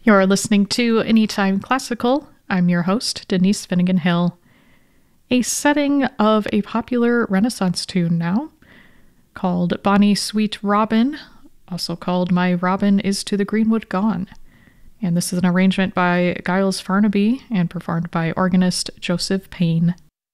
You're listening to Anytime Classical. I'm your host, Denise Finnegan Hill. A setting of a popular Renaissance tune now, called Bonnie Sweet Robin, also called My Robin is to the Greenwood Gone. And this is an arrangement by Giles Farnaby and performed by organist Joseph Payne.